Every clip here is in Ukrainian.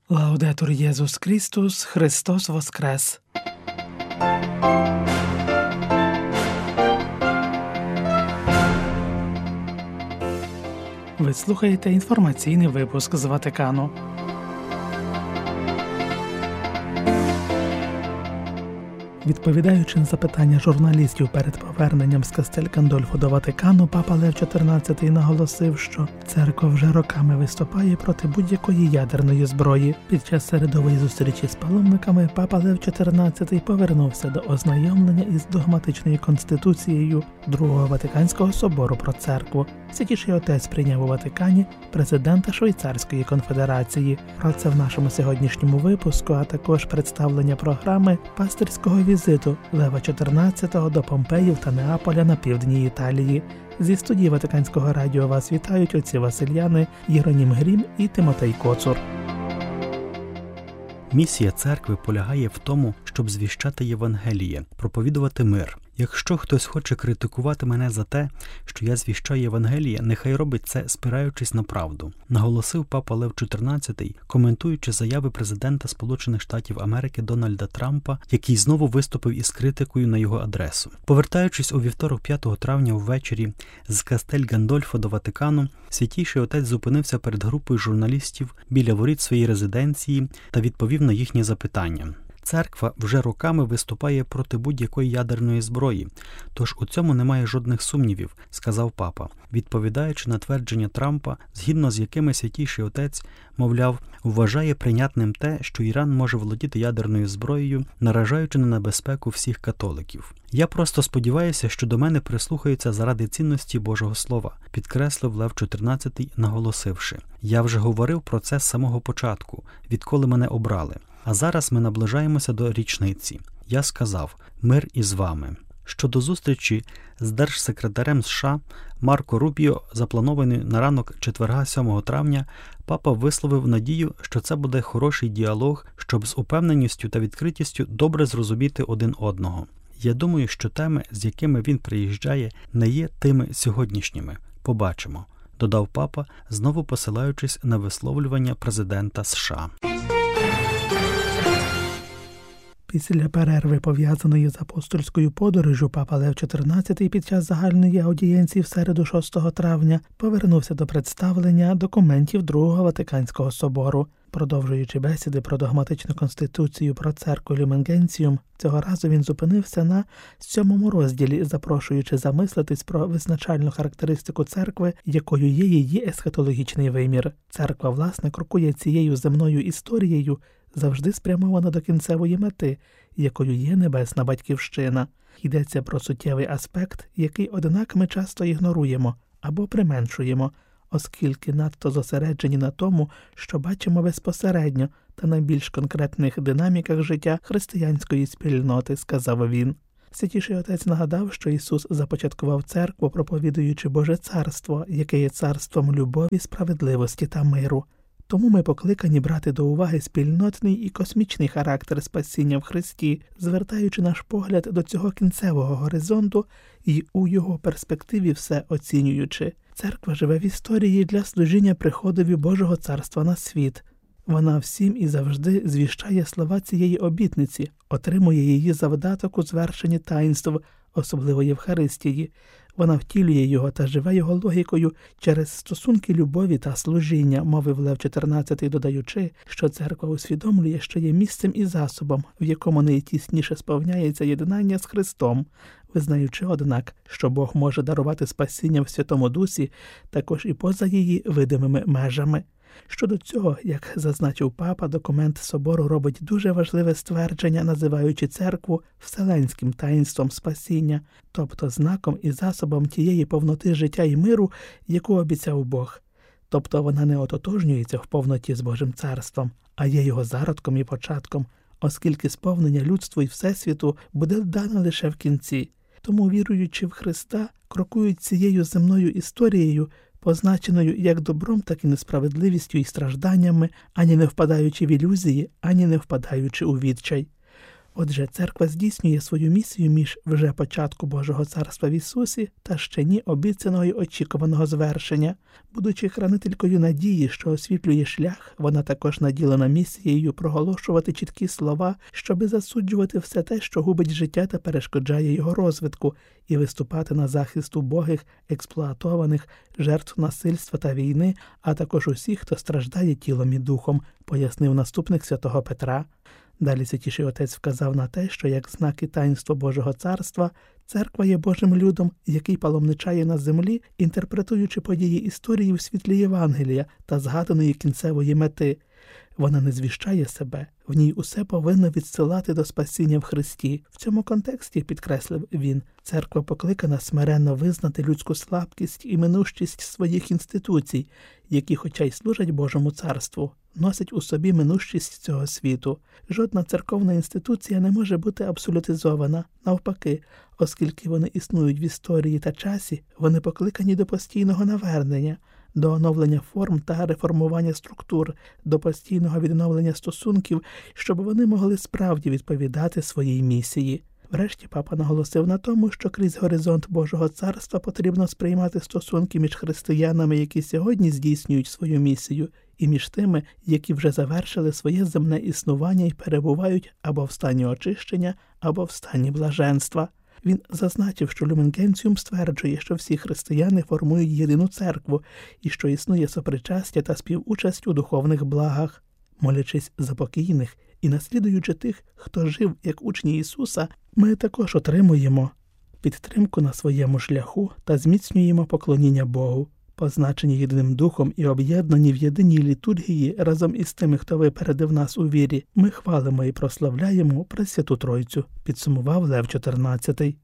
Лаудетур Єсус Христос, Христос воскрес! Ви слухаєте інформаційний випуск з Ватикану. Відповідаючи на запитання журналістів перед поверненням з Кастель Гандольфо до Ватикану, папа Лев XIV наголосив, що церква вже роками виступає проти будь-якої ядерної зброї. Під час середової зустрічі з паломниками папа Лев XIV повернувся до ознайомлення із догматичною конституцією Другого Ватиканського собору про церкву. Святіший Отець прийняв у Ватикані президента Швейцарської конфедерації. Про це в нашому сьогоднішньому випуску, а також представлення програми пастирського візиту Лева XIV до Помпеїв та Неаполя на півдні Італії. Зі студії Ватиканського радіо вас вітають отці Васильяни, Єронім Грім і Тимотей Коцур. Місія церкви полягає в тому, щоб звіщати Євангеліє, проповідувати мир. Якщо хтось хоче критикувати мене за те, що я звіщаю Євангеліє, нехай робить це, спираючись на правду, наголосив папа Лев XIV, коментуючи заяви президента Сполучених Штатів Америки Дональда Трампа, який знову виступив із критикою на його адресу. Повертаючись у вівторок 5 травня ввечері з Кастель Гандольфо до Ватикану, Святійший Отець зупинився перед групою журналістів біля воріт своєї резиденції та відповів на їхні запитання. Церква вже роками виступає проти будь-якої ядерної зброї, тож у цьому немає жодних сумнівів, сказав папа, відповідаючи на твердження Трампа, згідно з якими Святійший Отець, мовляв, вважає прийнятним те, що Іран може володіти ядерною зброєю, наражаючи на небезпеку всіх католиків. Я просто сподіваюся, що до мене прислухаються заради цінності Божого Слова, підкреслив Лев XIV, наголосивши. Я вже говорив про це з самого початку, відколи мене обрали. А зараз ми наближаємося до річниці. Я сказав, мир із вами. Щодо зустрічі з держсекретарем США Марко Рубіо, запланованої на ранок четверга 7 травня, папа висловив надію, що це буде хороший діалог, щоб з упевненістю та відкритістю добре зрозуміти один одного. Я думаю, що теми, з якими він приїжджає, не є тими сьогоднішніми. Побачимо, додав папа, знову посилаючись на висловлювання президента США. Після перерви, пов'язаної з апостольською подорожжю, папа Лев XIV під час загальної аудієнції в середу 6 травня повернувся до представлення документів Другого Ватиканського собору. Продовжуючи бесіди про догматичну конституцію про церкву Люмен Гентіум, цього разу він зупинився на 7 розділі, запрошуючи замислитись про визначальну характеристику церкви, якою є її есхатологічний вимір. Церква, власне, крокує цією земною історією, завжди спрямована до кінцевої мети, якою є небесна батьківщина. Йдеться про суттєвий аспект, який, однак, ми часто ігноруємо або применшуємо, оскільки надто зосереджені на тому, що бачимо безпосередньо та на більш конкретних динаміках життя християнської спільноти, сказав він. Святіший Отець нагадав, що Ісус започаткував церкву, проповідуючи Боже царство, яке є царством любові, справедливості та миру. Тому ми покликані брати до уваги спільнотний і космічний характер спасіння в Христі, звертаючи наш погляд до цього кінцевого горизонту і у його перспективі все оцінюючи. Церква живе в історії для служіння приходові Божого царства на світ. Вона всім і завжди звіщає слова цієї обітниці, отримує її завдаток у звершенні таїнств, особливо Євхаристії. Вона втілює його та живе його логікою через стосунки любові та служіння, мовив Лев XIV, додаючи, що церква усвідомлює, що є місцем і засобом, в якому найтісніше сповняється єднання з Христом, визнаючи, однак, що Бог може дарувати спасіння в Святому Дусі також і поза її видимими межами. Щодо цього, як зазначив папа, документ собору робить дуже важливе ствердження, називаючи церкву вселенським таїнством спасіння, тобто знаком і засобом тієї повноти життя і миру, яку обіцяв Бог. Тобто вона не ототожнюється в повноті з Божим царством, а є його зародком і початком, оскільки сповнення людству і Всесвіту буде дано лише в кінці. Тому, віруючи в Христа, крокують цією земною історією, позначеною як добром, так і несправедливістю і стражданнями, ані не впадаючи в ілюзії, ані не впадаючи у відчай. Отже, церква здійснює свою місію між вже початку Божого царства в Ісусі та ще ні обіцяного й очікуваного звершення. Будучи хранителькою надії, що освітлює шлях, вона також наділена місією проголошувати чіткі слова, щоби засуджувати все те, що губить життя та перешкоджає його розвитку, і виступати на захист убогих, експлуатованих, жертв насильства та війни, а також усіх, хто страждає тілом і духом, пояснив наступник святого Петра. Далі Святіший Отець вказав на те, що як знак і таїнство Божого царства, церква є Божим людом, який паломничає на землі, інтерпретуючи події історії в світлі Євангелія та згаданої кінцевої мети. Вона не звіщає себе, в ній усе повинно відсилати до спасіння в Христі. В цьому контексті, підкреслив він, церква покликана смиренно визнати людську слабкість і минущість своїх інституцій, які, хоча й служать Божому царству, носять у собі минущість цього світу. Жодна церковна інституція не може бути абсолютизована. Навпаки, оскільки вони існують в історії та часі, вони покликані до постійного навернення, до оновлення форм та реформування структур, до постійного відновлення стосунків, щоб вони могли справді відповідати своїй місії. Врешті папа наголосив на тому, що крізь горизонт Божого царства потрібно сприймати стосунки між християнами, які сьогодні здійснюють свою місію, і між тими, які вже завершили своє земне існування і перебувають або в стані очищення, або в стані блаженства. Він зазначив, що Люмен Генціум стверджує, що всі християни формують єдину церкву і що існує сопричастя та співучасть у духовних благах. Молячись за покійних і наслідуючи тих, хто жив як учні Ісуса, ми також отримуємо підтримку на своєму шляху та зміцнюємо поклоніння Богу. Позначені єдиним духом і об'єднані в єдиній літургії разом із тими, хто випередив нас у вірі, ми хвалимо і прославляємо Пресвяту Тройцю, підсумував Лев XIV.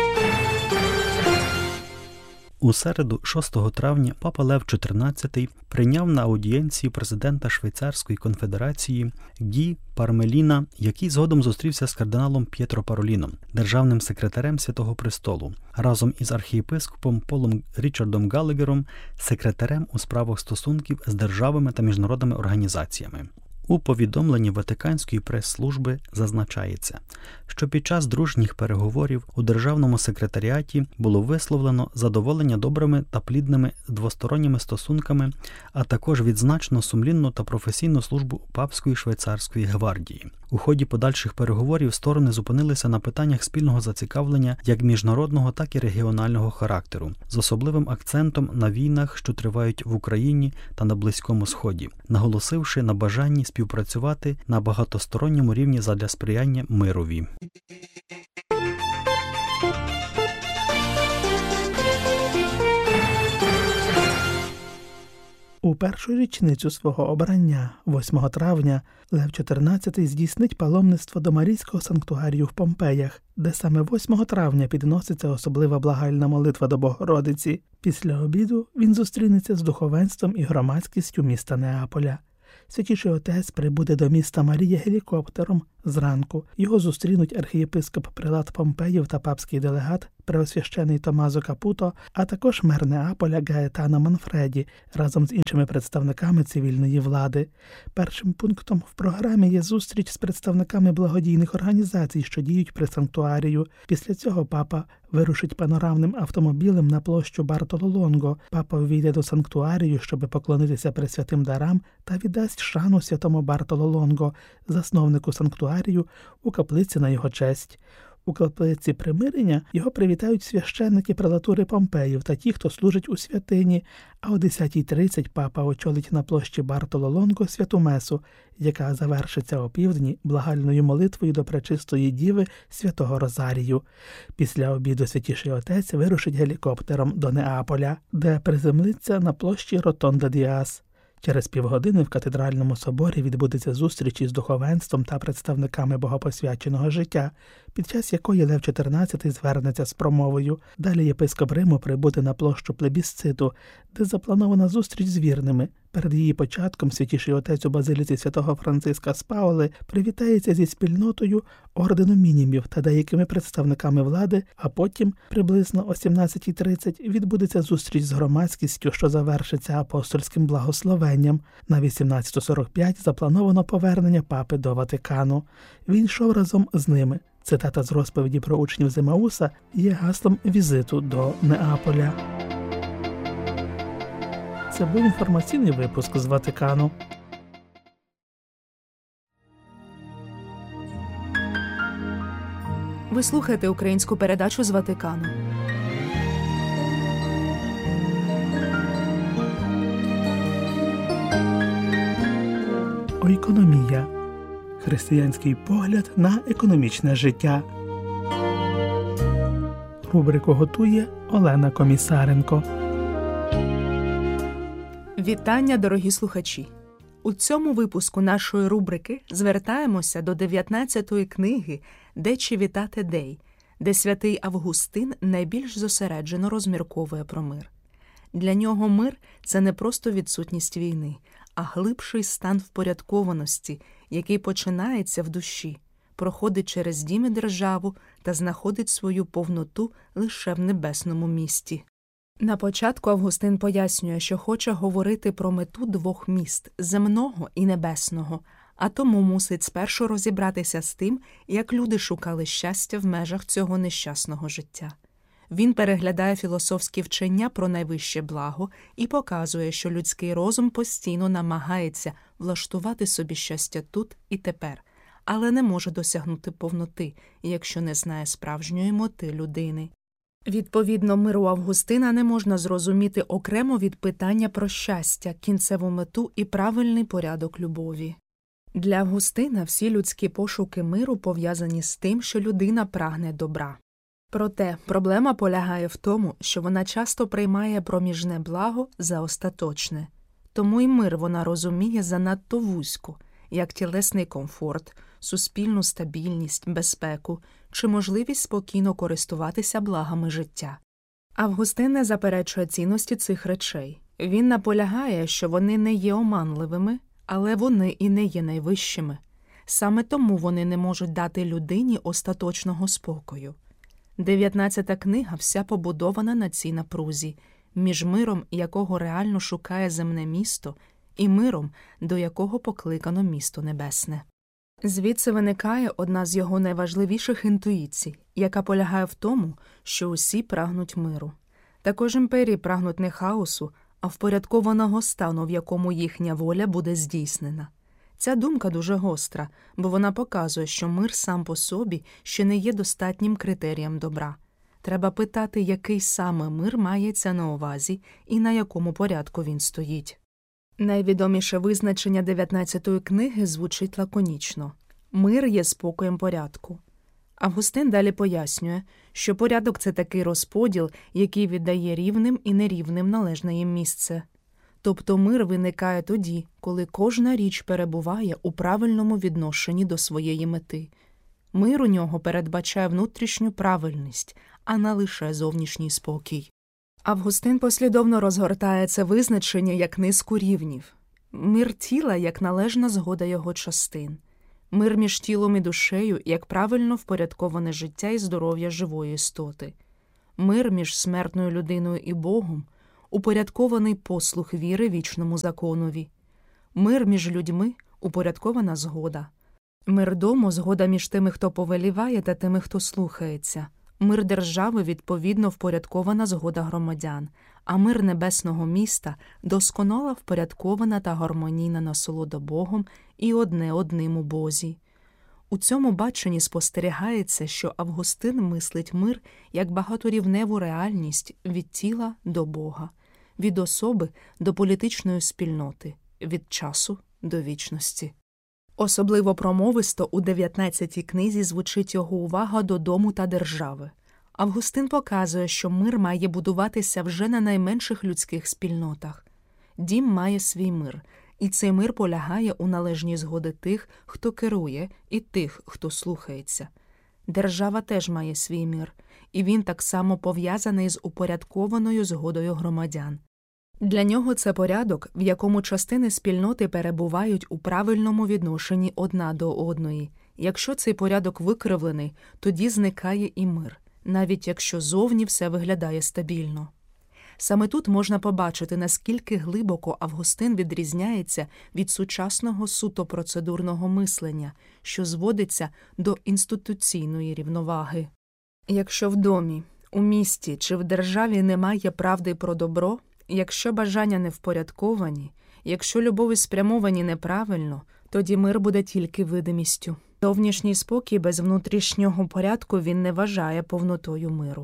У середу, 6 травня, папа Лев XIV прийняв на аудієнції президента Швейцарської конфедерації Гі Пармеліна, який згодом зустрівся з кардиналом П'єтро Пароліном, державним секретарем Святого Престолу, разом із архієпископом Полом Річардом Галлегером, секретарем у справах стосунків з державами та міжнародними організаціями. У повідомленні Ватиканської прес-служби зазначається, що під час дружніх переговорів у Державному секретаріаті було висловлено задоволення добрими та плідними двосторонніми стосунками, а також відзначено сумлінну та професійну службу Папської швейцарської гвардії. У ході подальших переговорів сторони зупинилися на питаннях спільного зацікавлення як міжнародного, так і регіонального характеру, з особливим акцентом на війнах, що тривають в Україні та на Близькому Сході, наголосивши на бажанні співпрацювати на багатосторонньому рівні задля сприяння мирові. У першу річницю свого обрання, 8 травня, Лев XIV здійснить паломництво до Марійського санктуарію в Помпеях, де саме 8 травня підноситься особлива благальна молитва до Богородиці. Після обіду він зустрінеться з духовенством і громадськістю міста Неаполя. Святіший Отець прибуде до міста Марія гелікоптером зранку. Його зустрінуть архієпископ-прилат Помпеїв та папський делегат преосвящений Томазо Капуто, а також мер Неаполя Гаетано Манфреді разом з іншими представниками цивільної влади. Першим пунктом в програмі є зустріч з представниками благодійних організацій, що діють при санктуарію. Після цього папа вирушить панорамним автомобілем на площу Бартоло-Лонго. Папа ввійде до санктуарію, щоб поклонитися пресвятим дарам та віддасть шану святому Бартоло-Лонго, засновнику санктуарію, у каплиці на його честь. У каплиці примирення його привітають священники прелатури Помпеїв та ті, хто служить у святині, а о 10:30 папа очолить на площі Бартоло-Лонго святу месу, яка завершиться опівдні благальною молитвою до Пречистої Діви Святого Розарію. Після обіду Святіший Отець вирушить гелікоптером до Неаполя, де приземлиться на площі Ротонда Діас. Через півгодини в катедральному соборі відбудеться зустріч із духовенством та представниками богопосвяченого життя, під час якої Лев XIV звернеться з промовою. Далі єпископ Риму прибуде на площу Плебісциту, де запланована зустріч з вірними, перед її початком святіший отець у базиліці святого Франциска з Паули привітається зі спільнотою ордену мінімів та деякими представниками влади, а потім, приблизно о 17:30, відбудеться зустріч з громадськістю, що завершиться апостольським благословенням. На 18:45 заплановано повернення папи до Ватикану. Він йшов разом з ними. Цитата з розповіді про учнів з Емауса є гаслом візиту до Неаполя. Це був інформаційний випуск з Ватикану. Ви слухаєте українську передачу з Ватикану. Ойкономія. Християнський погляд на економічне життя. Рубрику готує Олена Комісаренко. Вітання, дорогі слухачі! У цьому випуску нашої рубрики звертаємося до 19-ї книги «Де чивітате Дей», де святий Августин найбільш зосереджено розмірковує про мир. Для нього мир – це не просто відсутність війни, а глибший стан впорядкованості, який починається в душі, проходить через дім і державу та знаходить свою повноту лише в небесному місті. На початку Августин пояснює, що хоче говорити про мету двох міст – земного і небесного, а тому мусить спершу розібратися з тим, як люди шукали щастя в межах цього нещасного життя. Він переглядає філософські вчення про найвище благо і показує, що людський розум постійно намагається влаштувати собі щастя тут і тепер, але не може досягнути повноти, якщо не знає справжньої мети людини. Відповідно, миру Августина не можна зрозуміти окремо від питання про щастя, кінцеву мету і правильний порядок любові. Для Августина всі людські пошуки миру пов'язані з тим, що людина прагне добра. Проте проблема полягає в тому, що вона часто приймає проміжне благо за остаточне. Тому й мир вона розуміє занадто вузько, як тілесний комфорт, суспільну стабільність, безпеку чи можливість спокійно користуватися благами життя. Августин не заперечує цінності цих речей. Він наполягає, що вони не є оманливими, але вони і не є найвищими. Саме тому вони не можуть дати людині остаточного спокою. 19-та книга вся побудована на цій напрузі, між миром, якого реально шукає земне місто, і миром, до якого покликано місто небесне. Звідси виникає одна з його найважливіших інтуїцій, яка полягає в тому, що усі прагнуть миру. Також імперії прагнуть не хаосу, а впорядкованого стану, в якому їхня воля буде здійснена. Ця думка дуже гостра, бо вона показує, що мир сам по собі ще не є достатнім критерієм добра. Треба питати, який саме мир мається на увазі і на якому порядку він стоїть. Найвідоміше визначення 19-ї книги звучить лаконічно. Мир є спокоєм порядку. Августин далі пояснює, що порядок – це такий розподіл, який віддає рівним і нерівним належне їм місце. Тобто мир виникає тоді, коли кожна річ перебуває у правильному відношенні до своєї мети. Мир у нього передбачає внутрішню правильність, а не лише зовнішній спокій. Августин послідовно розгортає це визначення як низку рівнів. Мир тіла як належна згода його частин. Мир між тілом і душею як правильно впорядковане життя і здоров'я живої істоти. Мир між смертною людиною і Богом – упорядкований послух віри вічному законові. Мир між людьми – упорядкована згода. Мир дому – згода між тими, хто повеліває, та тими, хто слухається. Мир держави – відповідно впорядкована згода громадян, а мир небесного міста – досконала впорядкована та гармонійна насолода Богом і одне одним у Бозі. У цьому баченні спостерігається, що Августин мислить мир як багаторівневу реальність від тіла до Бога, від особи до політичної спільноти, від часу до вічності. Особливо промовисто у 19-й книзі звучить його увага до дому та держави. Августин показує, що мир має будуватися вже на найменших людських спільнотах. Дім має свій мир, і цей мир полягає у належній згоди тих, хто керує, і тих, хто слухається. Держава теж має свій мир, і він так само пов'язаний з упорядкованою згодою громадян. Для нього це порядок, в якому частини спільноти перебувають у правильному відношенні одна до одної. Якщо цей порядок викривлений, тоді зникає і мир, навіть якщо зовні все виглядає стабільно. Саме тут можна побачити, наскільки глибоко Августин відрізняється від сучасного суто процедурного мислення, що зводиться до інституційної рівноваги. Якщо в домі, у місті чи в державі немає правди про добро, якщо бажання не впорядковані, якщо любові спрямовані неправильно, тоді мир буде тільки видимістю. Зовнішній спокій без внутрішнього порядку він не вважає повнотою миру.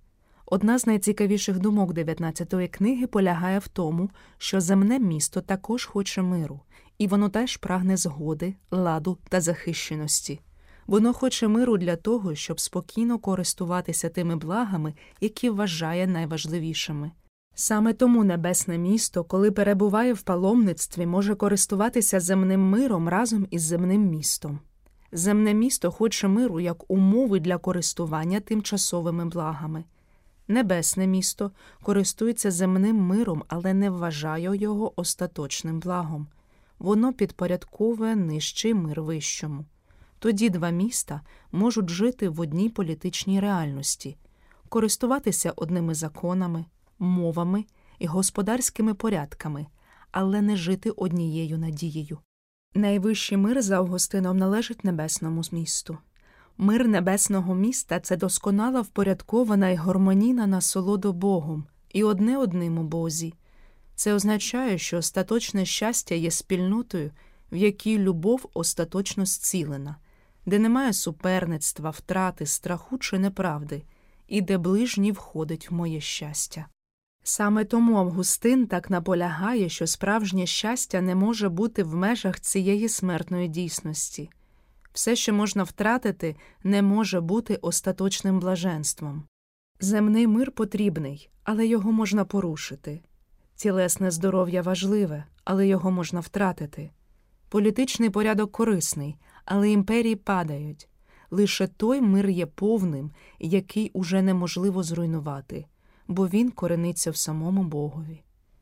Одна з найцікавіших думок 19-ї книги полягає в тому, що земне місто також хоче миру, і воно теж прагне згоди, ладу та захищеності. Воно хоче миру для того, щоб спокійно користуватися тими благами, які вважає найважливішими. Саме тому небесне місто, коли перебуває в паломництві, може користуватися земним миром разом із земним містом. Земне місто хоче миру як умови для користування тимчасовими благами. Небесне місто користується земним миром, але не вважає його остаточним благом. Воно підпорядковує нижчий мир вищому. Тоді два міста можуть жити в одній політичній реальності, користуватися одними законами, мовами і господарськими порядками, але не жити однією надією. Найвищий мир за Августином належить небесному місту. Мир небесного міста – це досконала впорядкована і гармонійна насолода Богом і одне одним у Бозі. Це означає, що остаточне щастя є спільнотою, в якій любов остаточно зцілена, де немає суперництва, втрати, страху чи неправди, і де ближній входить в моє щастя. Саме тому Августин так наполягає, що справжнє щастя не може бути в межах цієї смертної дійсності. Все, що можна втратити, не може бути остаточним блаженством. Земний мир потрібний, але його можна порушити. Тілесне здоров'я важливе, але його можна втратити. Політичний порядок корисний, але імперії падають. Лише той мир є повним, який уже неможливо зруйнувати, бо він корениться в самому Богові.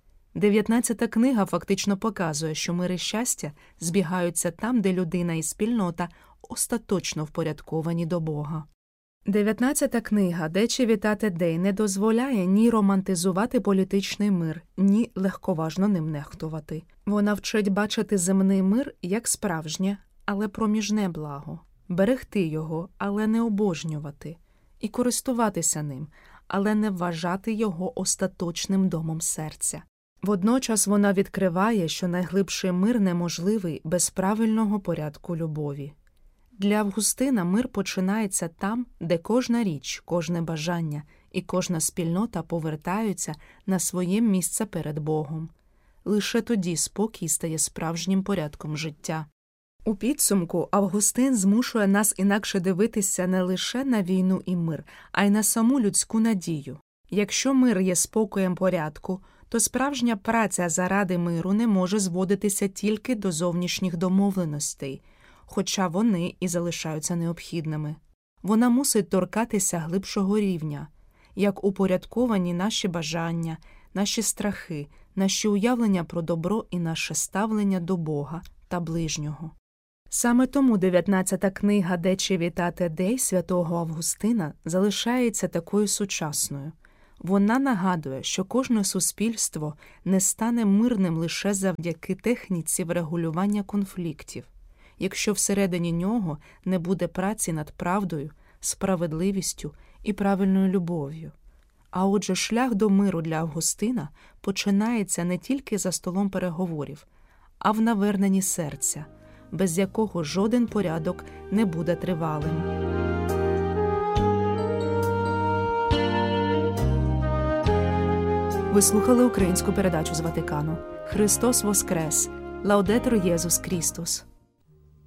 19-та книга фактично показує, що мир і щастя збігаються там, де людина і спільнота остаточно впорядковані до Бога. 19-та книга «Де чивітате дей» не дозволяє ні романтизувати політичний мир, ні легковажно ним нехтувати. Вона вчить бачити земний мир як справжнє, але проміжне благо, берегти його, але не обожнювати, і користуватися ним, але не вважати його остаточним домом серця. Водночас вона відкриває, що найглибший мир неможливий без правильного порядку любові. Для Августина мир починається там, де кожна річ, кожне бажання і кожна спільнота повертаються на своє місце перед Богом. Лише тоді спокій стає справжнім порядком життя. У підсумку Августин змушує нас інакше дивитися не лише на війну і мир, а й на саму людську надію. Якщо мир є спокоєм порядку, то справжня праця заради миру не може зводитися тільки до зовнішніх домовленостей, хоча вони і залишаються необхідними. Вона мусить торкатися глибшого рівня, як упорядковані наші бажання, наші страхи, наші уявлення про добро і наше ставлення до Бога та ближнього. Саме тому 19-та книга «Де чивітате дей» святого Августина залишається такою сучасною. Вона нагадує, що кожне суспільство не стане мирним лише завдяки техніці врегулювання конфліктів, якщо всередині нього не буде праці над правдою, справедливістю і правильною любов'ю. А отже, шлях до миру для Августина починається не тільки за столом переговорів, а в наверненні серця, без якого жоден порядок не буде тривалим. Ви слухали українську передачу з Ватикану. Христос Воскрес! Лаудетур Єсус Христос!